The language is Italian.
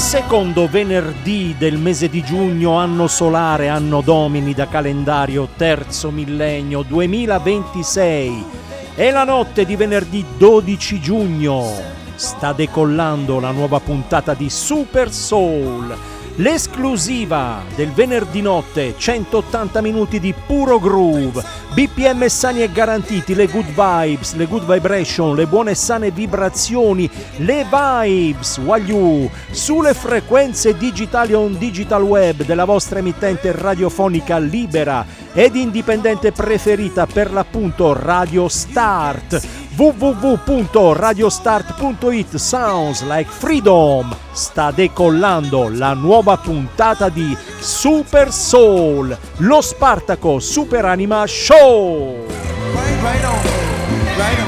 Secondo venerdì del mese di giugno, anno solare, anno domini da calendario terzo millennio 2026. E la notte di venerdì 12 giugno sta decollando la nuova puntata di Super Soul, l'esclusiva del venerdì notte, 180 minuti di puro groove, BPM sani e garantiti, le good vibes, le good vibration, le buone e sane vibrazioni, le vibes, wagyu, sulle frequenze digitali on digital web della vostra emittente radiofonica libera ed indipendente preferita, per l'appunto Radio Start. www.radiostart.it. Sounds like freedom. Sta decollando la nuova puntata di Super Soul, lo Spartaco Super Anima Show. Right on.